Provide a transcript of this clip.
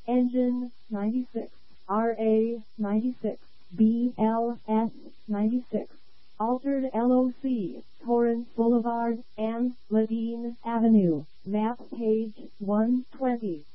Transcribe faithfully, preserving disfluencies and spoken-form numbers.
Engine ninety-six, R A ninety-six, B L S ninety-six, altered L O C, Torrance Boulevard and Ladine Avenue, map page one twenty.